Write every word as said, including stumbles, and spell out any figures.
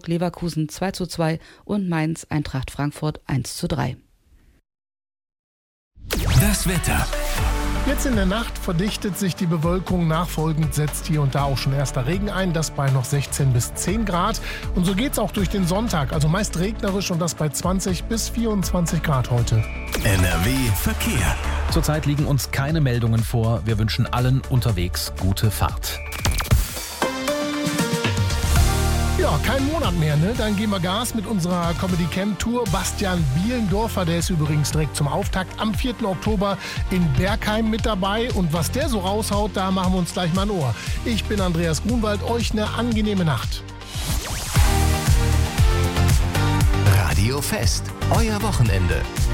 Leverkusen zwei zu zwei und Mainz Eintracht Frankfurt eins zu drei. Das Wetter. Jetzt in der Nacht verdichtet sich die Bewölkung, nachfolgend setzt hier und da auch schon erster Regen ein, das bei noch sechzehn bis zehn Grad. Und so geht's auch durch den Sonntag, also meist regnerisch und das bei zwanzig bis vierundzwanzig Grad heute. N R W Verkehr. Zurzeit liegen uns keine Meldungen vor. Wir wünschen allen unterwegs gute Fahrt. Ja, kein Monat mehr, ne? Dann geben wir Gas mit unserer Comedy Camp Tour. Bastian Bielendorfer, der ist übrigens direkt zum Auftakt am vierten Oktober in Bergheim mit dabei. Und was der so raushaut, da machen wir uns gleich mal ein Ohr. Ich bin Andreas Grunwald, euch eine angenehme Nacht. Radio Fest, euer Wochenende.